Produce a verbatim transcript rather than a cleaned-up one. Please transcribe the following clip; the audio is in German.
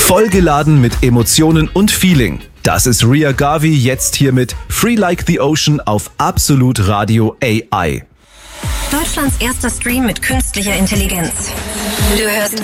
Vollgeladen mit Emotionen und Feeling. Das ist Ria Garvey jetzt hier mit Free Like the Ocean auf Absolut Radio A I. Deutschlands erster Stream mit künstlicher Intelligenz. Du hörst